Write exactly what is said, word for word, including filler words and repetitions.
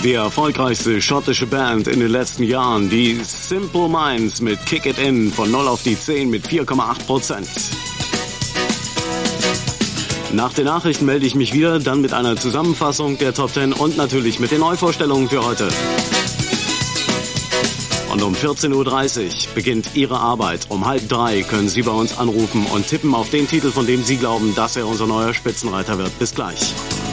Die erfolgreichste schottische Band in den letzten Jahren, die Simple Minds mit Kick It In von null auf die zehn mit vier Komma acht Prozent. Nach den Nachrichten melde ich mich wieder, dann mit einer Zusammenfassung der Top zehn und natürlich mit den Neuvorstellungen für heute. Und um vierzehn Uhr dreißig beginnt Ihre Arbeit. Um halb drei können Sie bei uns anrufen und tippen auf den Titel, von dem Sie glauben, dass er unser neuer Spitzenreiter wird. Bis gleich.